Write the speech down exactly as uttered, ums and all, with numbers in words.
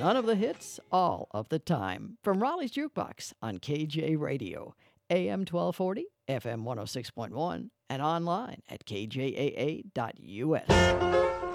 None of the hits, all of the time. From Raleigh's Jukebox on K J Radio, A M twelve forty, F M one oh six point one, and online at k j a a dot u s.